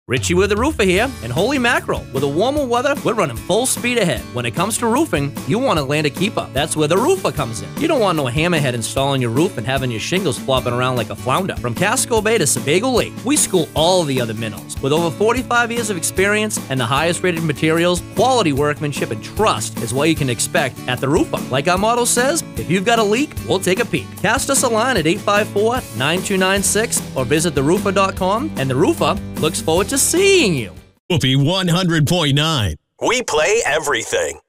Richie with the Roofer here, and holy mackerel, with the warmer weather, we're running full speed ahead. When it comes to roofing, you want to land a keeper. That's where the Roofer comes in. You don't want no hammerhead installing your roof and having your shingles flopping around like a flounder. From Casco Bay to Sebago Lake, we school all the other minnows. With over 45 years of experience and the highest rated materials, quality workmanship, and trust is what you can expect at the Roofer. Like our motto says, if you've got a leak, we'll take a peek. Cast us a line at 854-9296 or visit theroofer.com, and the Roofer looks forward to seeing you. Whoopee 100.9. We play everything.